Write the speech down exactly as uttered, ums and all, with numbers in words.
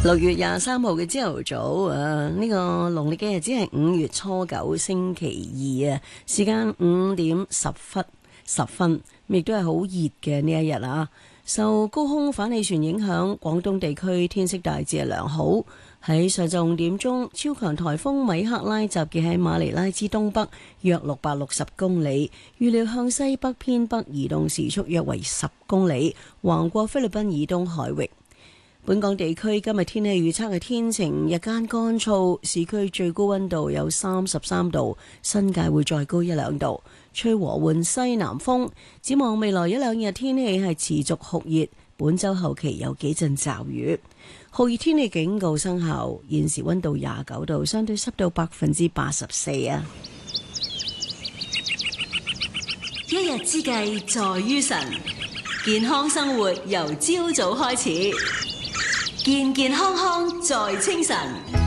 六月廿三號嘅朝頭早啊，呢、這個農曆嘅日子係五月初九星期二啊，時間五點十分十分，亦都係好熱嘅呢一日啊。受高空反氣旋影響，廣東地區天色大致係良好。喺上晝五點鐘，超強颱風米克拉集結喺馬尼拉之東北約六百六十公里，預料向西北偏北移動，時速約為十公里，橫過菲律賓以東海域。本港地區今日天氣預測係天晴，日間乾燥，市區最高溫度有三十三度，新界會再高一兩度，吹和緩西南風。展望未來一兩日天氣係持續酷熱，本週後期有幾陣驟雨。酷熱天氣警告生效，現時溫度廿九度，相對濕度百分之八十四啊！一日之計在於晨，健康生活由朝早開始。健健康康在清晨。